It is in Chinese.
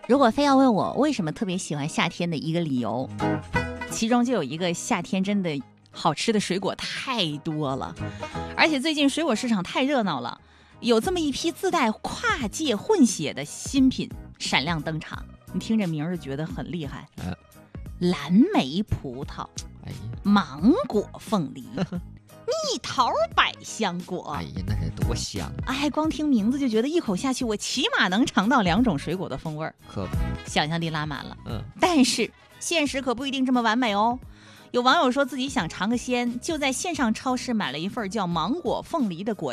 如果非要问我为什么特别喜欢夏天的一个理由，其中就有一个夏天真的好吃的水果太多了，而且最近水果市场太热闹了，有这么一批自带跨界混血的新品闪亮登场。你听这名儿就觉得很厉害，蓝莓葡萄，芒果凤梨，蜜桃百香果， 哎呀，那是多香！ 哎，光听名字就觉得一口下去，我起码能尝到2种水果的风味儿， 可想象力拉满了。 但是现实可不一定这么完美哦。有网友说自己想尝个鲜，就在线上超市买了一份叫芒果凤梨的果